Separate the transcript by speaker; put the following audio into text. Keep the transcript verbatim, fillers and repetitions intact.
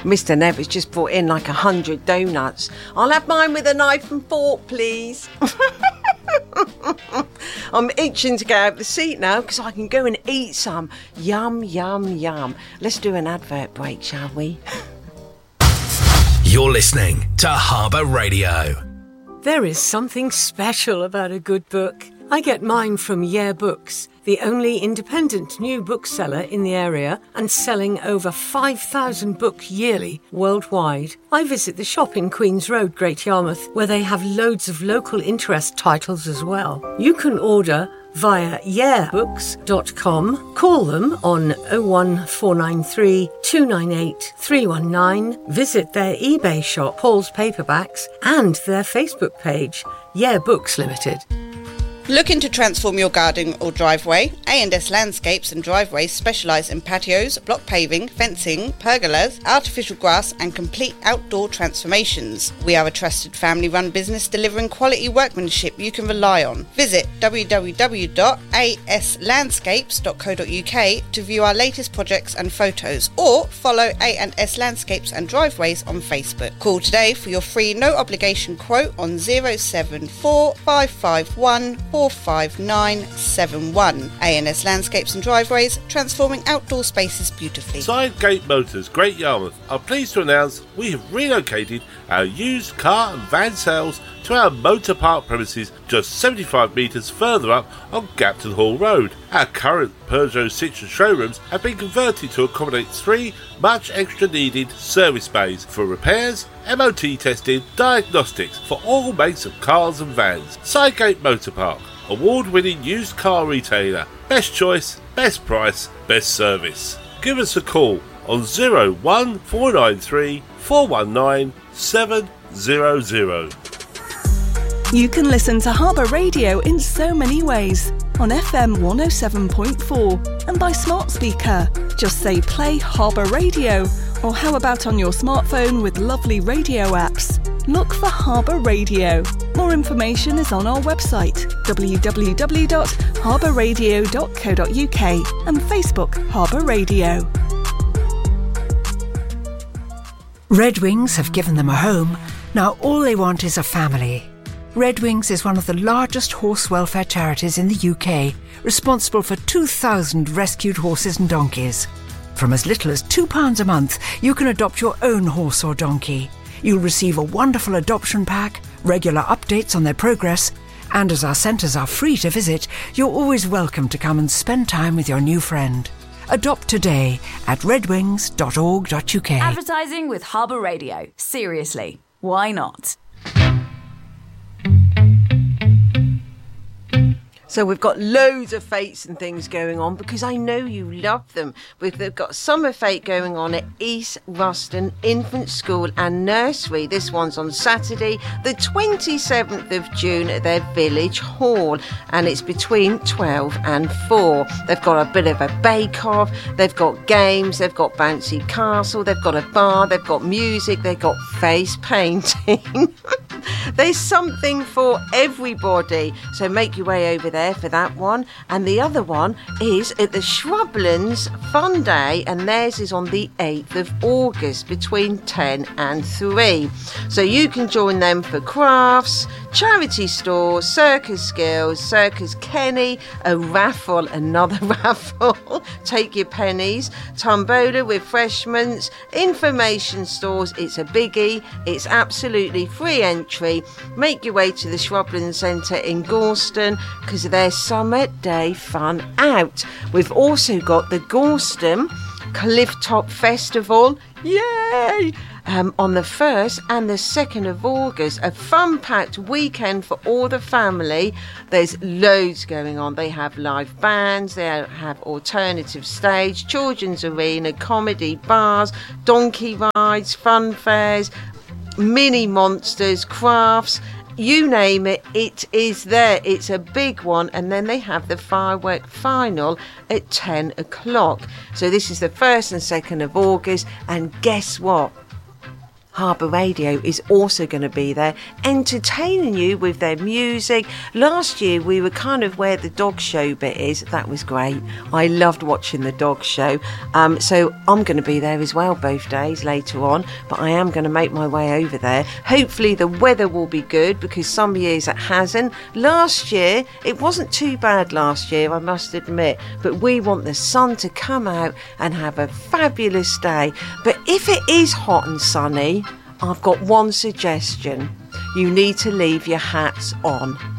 Speaker 1: Mister Nevis just brought in like a hundred donuts. I'll have mine with a knife and fork, please. I'm itching to get out of the seat now because I can go and eat some. Yum, yum, yum. Let's do an advert break, shall we?
Speaker 2: You're listening to Harbour Radio.
Speaker 3: There is something special about a good book. I get mine from Yeah Books, the only independent new bookseller in the area and selling over five thousand books yearly worldwide. I visit the shop in Queen's Road, Great Yarmouth, where they have loads of local interest titles as well. You can order via yeah books dot com. Call them on oh one four nine three, two nine eight, three one nine. Visit their eBay shop, Paul's Paperbacks, and their Facebook page, Yeah Books Limited.
Speaker 4: Looking to transform your garden or driveway? A and S Landscapes and Driveways specialise in patios, block paving, fencing, pergolas, artificial grass and complete outdoor transformations. We are a trusted family-run business delivering quality workmanship you can rely on. Visit w w w dot a s landscapes dot co dot u k to view our latest projects and photos, or follow A and S Landscapes and Driveways on Facebook. Call today for your free no-obligation quote on zero seven four five five one four five nine seven one. A and S Landscapes and Driveways, transforming outdoor spaces beautifully.
Speaker 5: Sidegate Motors, Great Yarmouth, are pleased to announce we have relocated our used car and van sales to our motor park premises just seventy-five metres further up on Gapton Hall Road. Our current Peugeot Citroën showrooms have been converted to accommodate three much extra needed service bays for repairs, M O T testing, diagnostics for all makes of cars and vans. Sidegate Motor Park, award-winning used car retailer. Best choice, best price, best service. Give us a call on oh one four nine three, four one nine, seven zero zero.
Speaker 6: You can listen to Harbour Radio in so many ways. On F M one oh seven point four and by smart speaker. Just say play Harbour Radio, or how about on your smartphone with lovely radio apps? Look for Harbour Radio. More information is on our website w w w dot harbour radio dot co dot u k and Facebook Harbour Radio.
Speaker 7: Red Wings have given them a home. Now all they want is a family. Red Wings is one of the largest horse welfare charities in the U K, responsible for two thousand rescued horses and donkeys. From as little as two pounds a month, you can adopt your own horse or donkey. You'll receive a wonderful adoption pack, regular updates on their progress, and as our centres are free to visit, you're always welcome to come and spend time with your new friend. Adopt today at red wings dot org dot u k.
Speaker 8: Advertising with Harbour Radio. Seriously, why not?
Speaker 1: So we've got loads of fates and things going on because I know you love them. We've got summer fete going on at East Ruston Infant School and Nursery. This one's on Saturday, the twenty-seventh of June at their village hall, and it's between twelve and four. They've got a bit of a bake-off, they've got games, they've got bouncy castle, they've got a bar, they've got music, they've got face painting. There's something for everybody, so make your way over there for that one. And the other one is at the Shrublands Fun Day, and theirs is on the eighth of August between ten and three. So you can join them for crafts, charity store, circus skills, Circus Kenny, a raffle, another raffle, take your pennies, tombola, refreshments, information stores. It's a biggie. It's absolutely free entry. Make your way to the Shrubland Centre in Gorston because of their summer day fun out. We've also got the Gorston Clifftop Festival. Yay! Um, on the first and the second of August, a fun-packed weekend for all the family. There's loads going on. They have live bands, they have alternative stage, children's arena, comedy, bars, donkey rides, fun fairs, mini monsters, crafts, you name it, it is there. It's a big one. And then they have the firework final at ten o'clock. So this is the first and second of August. And guess what? Harbour Radio is also going to be there, entertaining you with their music. Last year we were kind of where the dog show bit is. That was great. I loved watching the dog show. Um, so I'm going to be there as well both days later on, but I am going to make my way over there. Hopefully the weather will be good, because some years it hasn't. Last year, it wasn't too bad last year, I must admit, but we want the sun to come out and have a fabulous day. But if it is hot and sunny, I've got one suggestion. You need to leave your hats on.